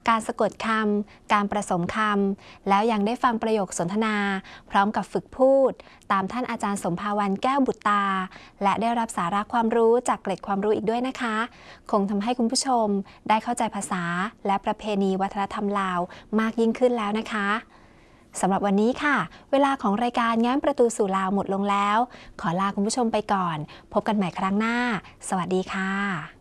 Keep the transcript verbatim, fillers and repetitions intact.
การสะกดคำการประสมคำแล้วยังได้ฟังประโยคสนทนาพร้อมกับฝึกพูดตามท่านอาจารย์สมภาวันแก้วบุตรตาและได้รับสาระความรู้จากเกร็ดความรู้อีกด้วยนะคะคงทำให้คุณผู้ชมได้เข้าใจภาษาและประเพณีวัฒนธรรมลาวมากยิ่งขึ้นแล้วนะคะสำหรับวันนี้ค่ะเวลาของรายการแง้มประตูสู่ลาวหมดลงแล้วขอลาคุณผู้ชมไปก่อนพบกันใหม่ครั้งหน้าสวัสดีค่ะ